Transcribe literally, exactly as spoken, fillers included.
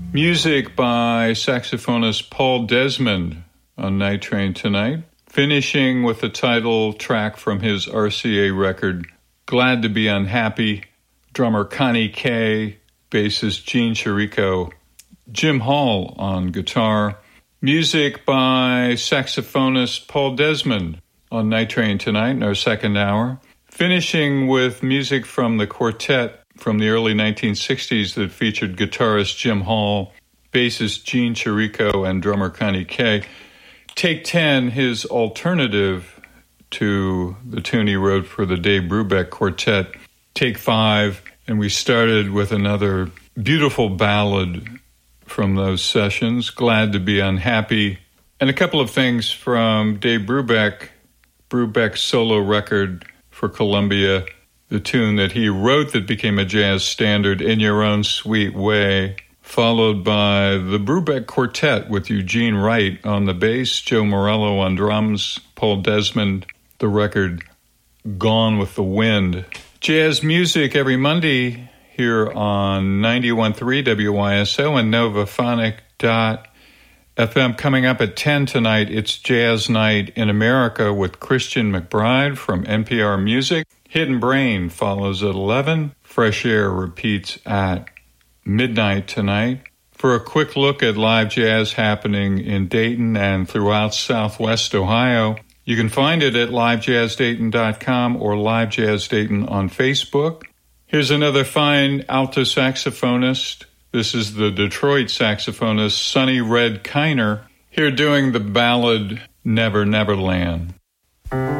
Music by saxophonist Paul Desmond on Night Train tonight, finishing with the title track from his R C A record, Glad to Be Unhappy, drummer Connie Kay, bassist Gene Chirico, Jim Hall on guitar. Music by saxophonist Paul Desmond on Night Train tonight in our second hour, finishing with music from the quartet from the early nineteen sixties that featured guitarist Jim Hall, bassist Gene Chirico, and drummer Connie Kay. Take ten, his alternative to the tune he wrote for the Dave Brubeck Quartet. Take five, and we started with another beautiful ballad from those sessions, Glad to Be Unhappy, and a couple of things from Dave Brubeck, Brubeck's solo record for Columbia, the tune that he wrote that became a jazz standard, In Your Own Sweet Way, followed by the Brubeck Quartet with Eugene Wright on the bass, Joe Morello on drums, Paul Desmond, the record Gone with the Wind. Jazz music every Monday here on ninety-one point three W Y S O and Novaphonic dot F M. Coming up at ten tonight, it's Jazz Night in America with Christian McBride from N P R Music. Hidden Brain follows at eleven. Fresh Air repeats at midnight tonight. For a quick look at live jazz happening in Dayton and throughout Southwest Ohio, you can find it at live jazz dayton dot com or Live Jazz Dayton on Facebook. Here's another fine alto saxophonist. This is the Detroit saxophonist Sonny Red Kiner, here doing the ballad Never Never Land.